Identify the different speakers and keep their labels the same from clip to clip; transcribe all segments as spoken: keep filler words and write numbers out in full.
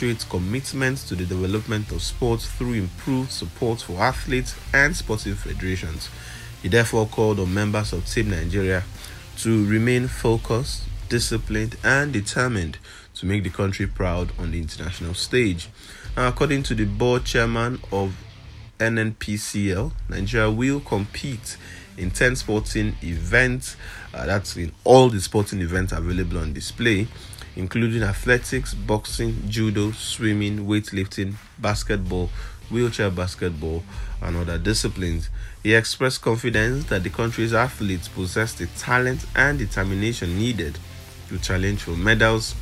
Speaker 1: demonstrates commitment to the development of sports through improved support for athletes and sporting federations. He therefore called on members of Team Nigeria to remain focused, disciplined, and determined to make the country proud on the international stage. Now, according to the board chairman of N N P C L, Nigeria will compete in ten sporting events. Uh, that's in all the sporting events available on display, including athletics, boxing, judo, swimming, weightlifting, basketball, wheelchair basketball, and other disciplines. He expressed confidence that the country's athletes possess the talent and determination needed to challenge for medals,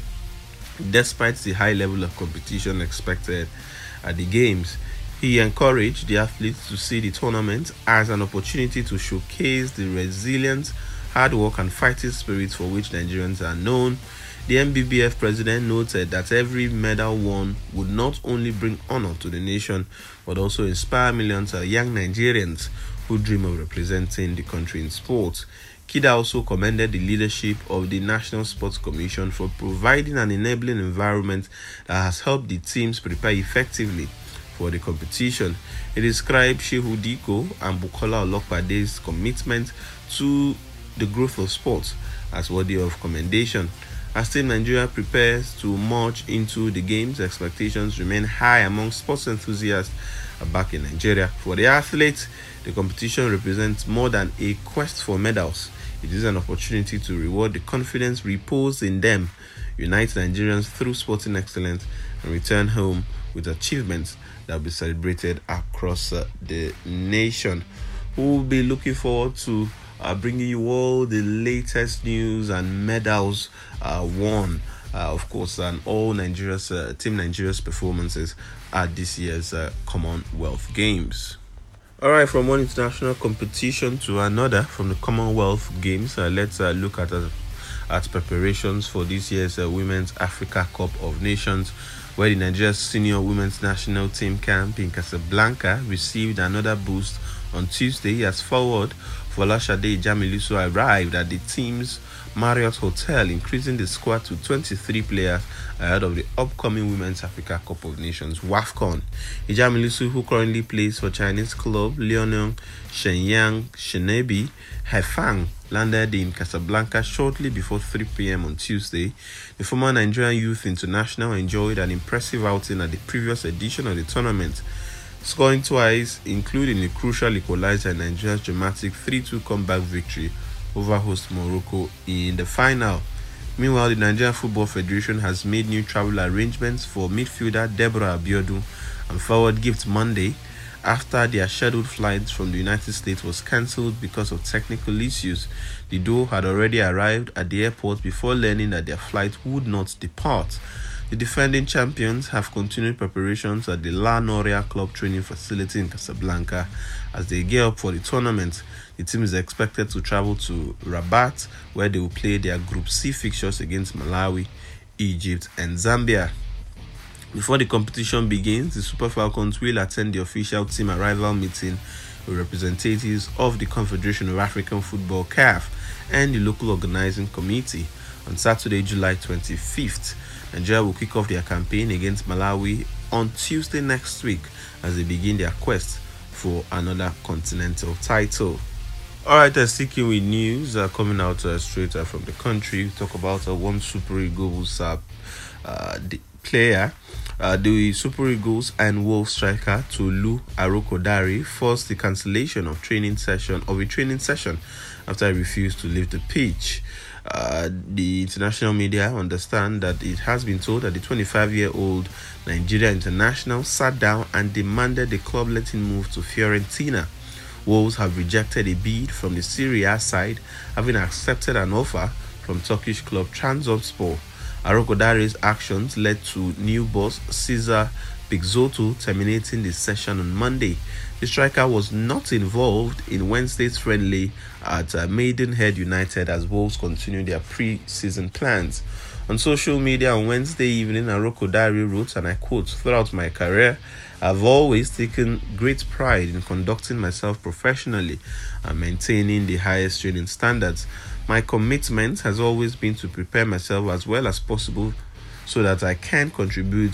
Speaker 1: despite the high level of competition expected at the Games. He encouraged the athletes to see the tournament as an opportunity to showcase the resilience, hard work, and fighting spirit for which Nigerians are known. The N B B F president noted that every medal won would not only bring honor to the nation, but also inspire millions of young Nigerians who dream of representing the country in sports. Kida also commended the leadership of the National Sports Commission for providing an enabling environment that has helped the teams prepare effectively for the competition. He described Shehu Diko and Bukola Olokpade's commitment to the growth of sports as worthy of commendation. As Team Nigeria prepares to march into the Games, expectations remain high among sports enthusiasts back in Nigeria. For the athletes, the competition represents more than a quest for medals. It is an opportunity to reward the confidence reposed in them, unite Nigerians through sporting excellence, and return home with achievements that will be celebrated across uh, the nation. We will be looking forward to uh, bringing you all the latest news and medals uh, won, uh, of course, and all Nigeria's uh, Team Nigeria's performances at this year's uh, Commonwealth Games. All right, from one international competition to another, from the Commonwealth Games, uh, let's uh, look at uh, at preparations for this year's uh, Women's Africa Cup of Nations, where the Nigeria senior women's national team camp in Casablanca received another boost on Tuesday as forward Folashade Jamiluso arrived at the team's Marriott Hotel, increasing the squad to twenty-three players ahead of the upcoming Women's Africa Cup of Nations WAFCON. Ijamilusu, who currently plays for Chinese club Liaoning Shenyang Shenebi Haifang, landed in Casablanca shortly before three p.m. on Tuesday. The former Nigerian Youth International enjoyed an impressive outing at the previous edition of the tournament, scoring twice, including a crucial equalizer in Nigeria's dramatic three two comeback victory over host Morocco in the final. Meanwhile, the Nigerian Football Federation has made new travel arrangements for midfielder Deborah Abiodun and forward Gift Monday after their scheduled flight from the United States was cancelled because of technical issues. The duo had already arrived at the airport before learning that their flight would not depart. The defending champions have continued preparations at the La Noria Club training facility in Casablanca as they gear up for the tournament. The team is expected to travel to Rabat, where they will play their Group C fixtures against Malawi, Egypt, and Zambia. Before the competition begins, the Super Falcons will attend the official team arrival meeting with representatives of the Confederation of African Football (C A F) and the local organizing committee on Saturday, July twenty-fifth. Nigeria will kick off their campaign against Malawi on Tuesday next week as they begin their quest for another continental title. Alright, uh, sticking with news uh, coming out uh, straight uh, from the country, we talk about uh, one Super Eagles uh, uh, the player. Uh, the Super Eagles and Wolves striker Tolu Arokodare forced the cancellation of training session of a training session after he refused to leave the pitch. Uh, the international media understand that it has been told that the twenty-five-year-old Nigeria international sat down and demanded the club let him move to Fiorentina. Wolves have rejected a bid from the Serie A side, having accepted an offer from Turkish club Trabzonspor. Arokodare's actions led to new boss Cesar Pixoto terminating the session on Monday. The striker was not involved in Wednesday's friendly at uh, Maidenhead United as Wolves continue their pre-season plans. On social media on Wednesday evening, Arokodare wrote, and I quote, "Throughout my career, I've always taken great pride in conducting myself professionally and maintaining the highest training standards. My commitment has always been to prepare myself as well as possible so that I can contribute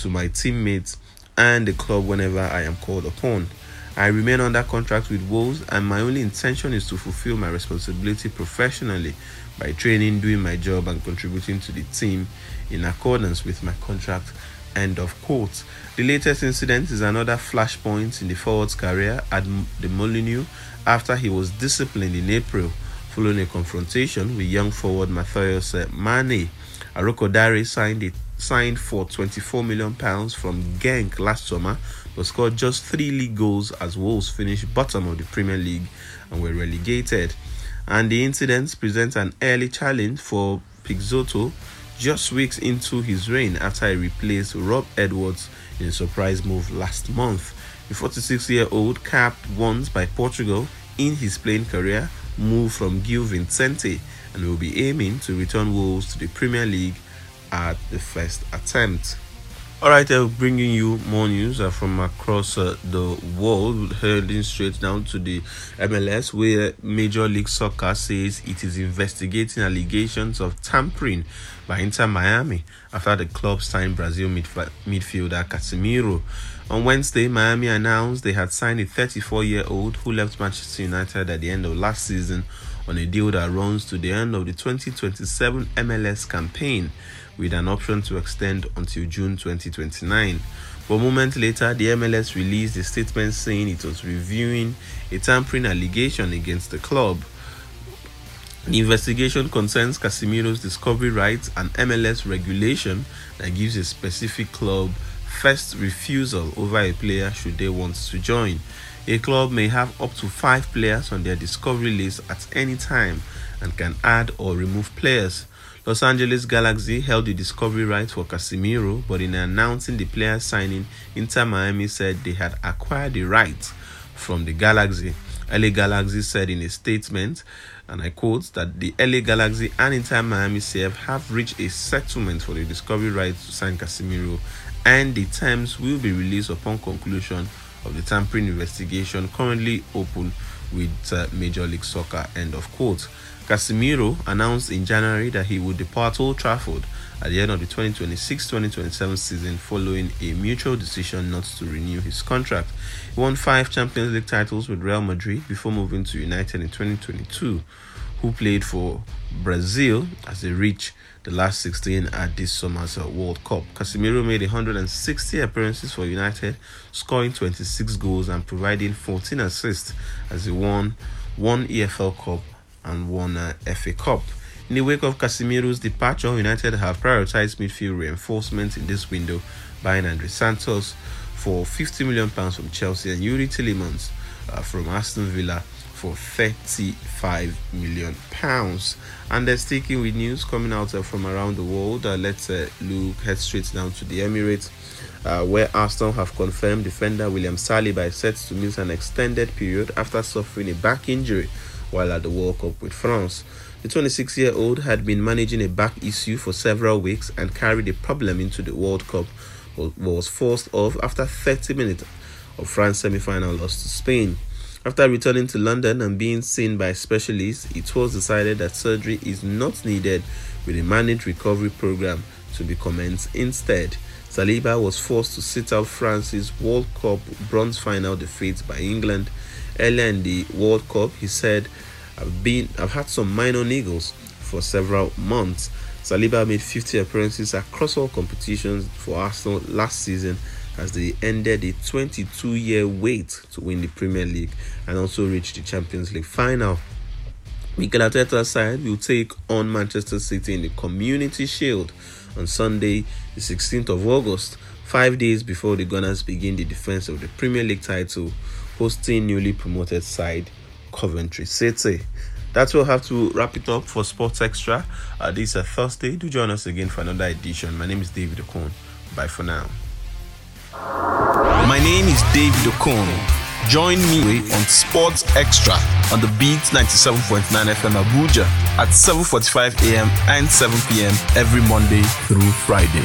Speaker 1: to my teammates and the club whenever I am called upon. I remain under contract with Wolves, and my only intention is to fulfill my responsibility professionally by training, doing my job, and contributing to the team in accordance with my contract. End of quote. The latest incident is another flashpoint in the forward's career at the Molineux after he was disciplined in April following a confrontation with young forward Matthias Mane. Arokodare signed it signed for twenty-four million pounds from Genk last summer, but scored just three league goals as Wolves finished bottom of the Premier League and were relegated. And the incident presents an early challenge for Pixoto just weeks into his reign after he replaced Rob Edwards in a surprise move last month. The forty-six-year-old, capped once by Portugal in his playing career, moved from Gil Vicente and will be aiming to return Wolves to the Premier League at the first attempt. Alright, I'll be bringing you more news uh, from across uh, the world, heading straight down to the M L S, where Major League Soccer says it is investigating allegations of tampering by Inter Miami after the club signed Brazil midf- midfielder Casemiro. On Wednesday, Miami announced they had signed a thirty-four-year-old who left Manchester United at the end of last season on a deal that runs to the end of the twenty twenty-seven M L S campaign, with an option to extend until June twenty twenty-nine. But a moment later, the M L S released a statement saying it was reviewing a tampering allegation against the club. The investigation concerns Casemiro's discovery rights and M L S regulation that gives a specific club first refusal over a player should they want to join. A club may have up to five players on their discovery list at any time and can add or remove players. Los Angeles Galaxy held the discovery rights for Casemiro, but in announcing the player signing, Inter Miami said they had acquired the rights from the Galaxy. L A Galaxy said in a statement, and I quote, that the L A Galaxy and Inter Miami C F have reached a settlement for the discovery rights to sign Casemiro, and the terms will be released upon conclusion of the tampering investigation currently open with uh, Major League Soccer, end of quote. Casemiro announced in January that he would depart Old Trafford at the end of the twenty twenty-six twenty twenty-seven season following a mutual decision not to renew his contract. He won five Champions League titles with Real Madrid before moving to United in twenty twenty-two, who played for Brazil as they reached the last sixteen at this summer's World Cup. Casemiro made one hundred sixty appearances for United, scoring twenty-six goals and providing fourteen assists as he won one E F L Cup and one uh, F A Cup. In the wake of Casemiro's departure, United have prioritized midfield reinforcement in this window, buying Andre Santos for fifty million pounds from Chelsea and Yuri Tillemans uh, from Aston Villa for thirty-five million pounds. And they're sticking with news coming out uh, from around the world. Uh, let's uh, look head straight down to the Emirates, uh, where Arsenal have confirmed defender William Saliba is set to miss an extended period after suffering a back injury while at the World Cup with France. The twenty-six-year-old had been managing a back issue for several weeks and carried the problem into the World Cup, but was forced off after thirty minutes of France semi-final loss to Spain. After returning to London and being seen by specialists, it was decided that surgery is not needed, with a managed recovery program to be commenced instead. Saliba was forced to sit out France's World Cup bronze final defeat by England. Earlier in the World Cup, he said, I've been I've had some minor niggles for several months. Saliba made fifty appearances across all competitions for Arsenal last season as they ended a twenty-two-year wait to win the Premier League and also reached the Champions League final. Mikel Arteta's side will take on Manchester City in the Community Shield on Sunday, the sixteenth of August, five days before the Gunners begin the defense of the Premier League title, hosting newly promoted side Coventry City. That will have to wrap it up for Sports Extra. Uh, this is a Thursday. Do join us again for another edition. My name is David Okon. Bye for now. My name is David Okon. Join me on Sports Extra on the Beat ninety-seven point nine F M Abuja at seven forty-five a.m. and seven p.m. every Monday through Friday.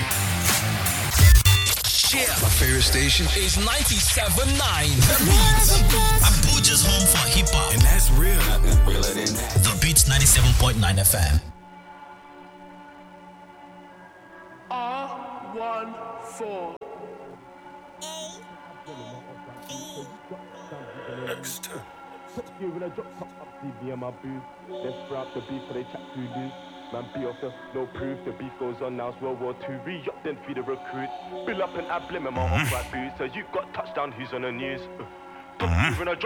Speaker 2: Yeah. My favorite station is ninety-seven point nine The Beat. Abuja's home for hip hop. And that's real. Nothing realer than that. The Beat ninety-seven point nine F M.
Speaker 3: R one four. You when I drop top up C B and my booth. Then sprout the beef for they chat to do. Man be off the no proof. The beef goes on now. It's World War Two. Re-up then feed the recruit. Bill up and I blame my off right boots. So you got touchdown. Who's on the news? Uh, top you when I drop.